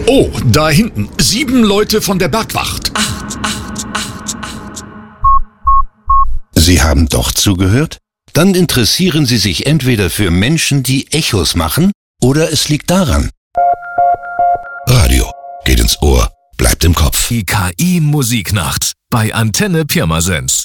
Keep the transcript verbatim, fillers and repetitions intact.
Oh, da hinten. Sieben Leute von der Bergwacht. Sie haben doch zugehört? Dann interessieren Sie sich entweder für Menschen, die Echos machen, oder es liegt daran. Radio geht ins Ohr, bleibt im Kopf. Die K I-Musiknacht bei Antenne Pirmasens.